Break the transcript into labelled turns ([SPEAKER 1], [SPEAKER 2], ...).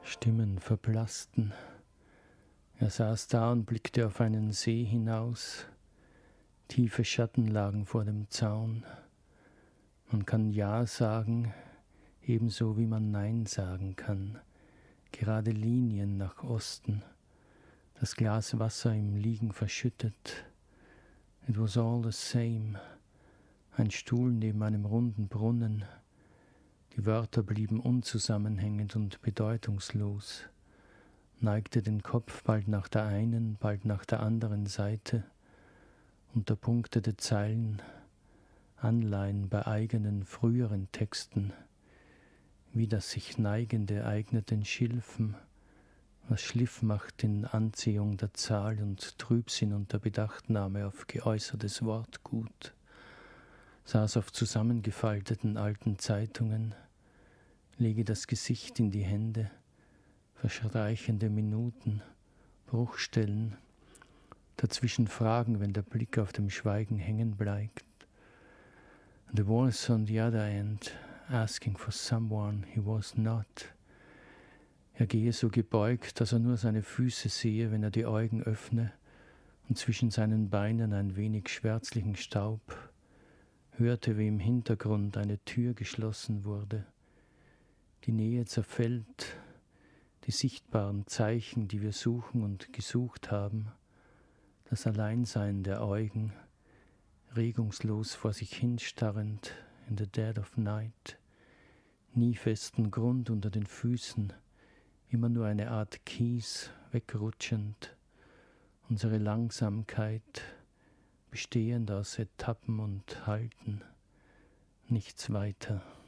[SPEAKER 1] Stimmen verblassten. Er saß da und blickte auf einen See hinaus. Tiefe Schatten lagen vor dem Zaun. Man kann Ja sagen, ebenso wie man Nein sagen kann. Gerade Linien nach Osten. Das Glas Wasser im Liegen verschüttet. It was all the same. Ein Stuhl neben einem runden Brunnen. Die Wörter blieben unzusammenhängend und bedeutungslos. Neigte den Kopf bald nach der einen, bald nach der anderen Seite. Unterpunktete Zeilen, Anleihen bei eigenen früheren Texten. Wie das sich Neigende eigneten Schilfen, was Schliff macht in Anziehung der Zahl und Trübsinn unter Bedachtnahme auf geäußertes Wortgut. Saß auf zusammengefalteten alten Zeitungen, lege das Gesicht in die Hände, verstreichende Minuten, Bruchstellen, dazwischen Fragen, wenn der Blick auf dem Schweigen hängen bleibt. And the voice on the other end, asking for someone he was not. Er gehe so gebeugt, dass er nur seine Füße sehe, wenn er die Augen öffne, und zwischen seinen Beinen ein wenig schwärzlichen Staub, hörte, wie im Hintergrund eine Tür geschlossen wurde. Die Nähe zerfällt, die sichtbaren Zeichen, die wir suchen und gesucht haben, das Alleinsein der Augen, regungslos vor sich hinstarrend in the dead of night, nie festen Grund unter den Füßen, immer nur eine Art Kies, wegrutschend, unsere Langsamkeit, bestehend aus Etappen und Halten, nichts weiter.